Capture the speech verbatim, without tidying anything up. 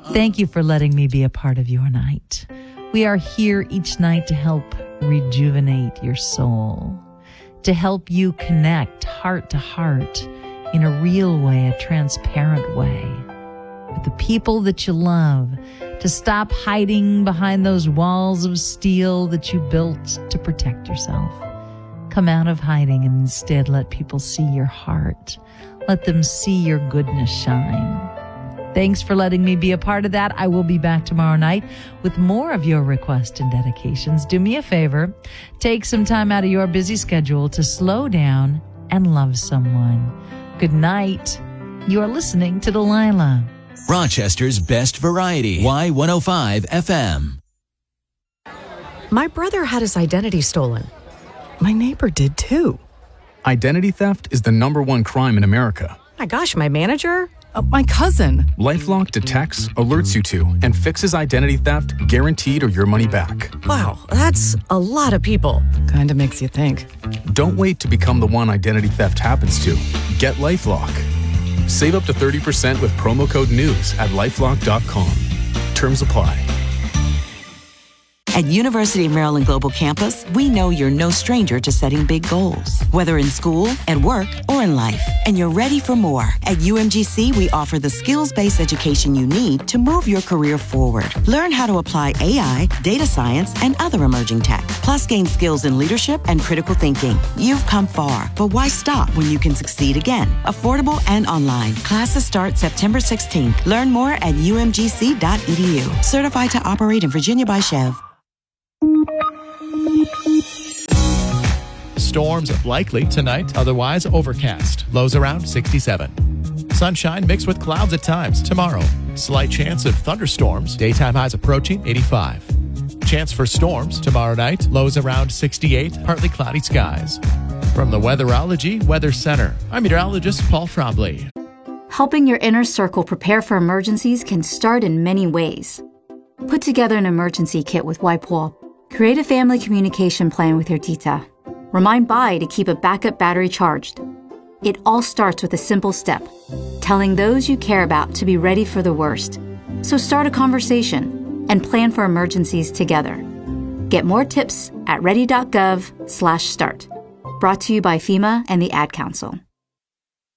Thank you for letting me be a part of your night. We are here each night to help rejuvenate your soul, to help you connect heart to heart in a real way, a transparent way, with the people that you love, to stop hiding behind those walls of steel that you built to protect yourself. Come out of hiding and instead let people see your heart. Let them see your goodness shine. Thanks for letting me be a part of that. I will be back tomorrow night with more of your requests and dedications. Do me a favor. Take some time out of your busy schedule to slow down and love someone. Good night. You are listening to Delilah. Rochester's best variety. Y one oh five F M. My brother had his identity stolen. My neighbor did too. Identity theft is the number one crime in America. My gosh, my manager? Uh, my cousin. LifeLock detects, alerts you to, and fixes identity theft, guaranteed or your money back. Wow, that's a lot of people. Kinda makes you think. Don't wait to become the one identity theft happens to. Get LifeLock. Save up to thirty percent with promo code NEWS at lifelock dot com. Terms apply. At University of Maryland Global Campus, we know you're no stranger to setting big goals, whether in school, at work, or in life. And you're ready for more. At U M G C, we offer the skills-based education you need to move your career forward. Learn how to apply A I, data science, and other emerging tech. Plus, gain skills in leadership and critical thinking. You've come far, but why stop when you can succeed again? Affordable and online. Classes start September sixteenth. Learn more at U M G C dot E D U. Certified to operate in Virginia by Chev. Storms likely tonight, otherwise overcast. Lows around sixty-seven. Sunshine mixed with clouds at times tomorrow. Slight chance of thunderstorms. Daytime highs approaching eighty-five. Chance for storms tomorrow night. Lows around sixty-eight. Partly cloudy skies. From the Weatherology Weather Center, I'm meteorologist Paul Trombley. Helping your inner circle prepare for emergencies can start in many ways. Put together an emergency kit with WipeWall. Create a family communication plan with your tita. Remind Bai to keep a backup battery charged. It all starts with a simple step, telling those you care about to be ready for the worst. So start a conversation and plan for emergencies together. Get more tips at ready dot gov slash start. Brought to you by FEMA and the Ad Council.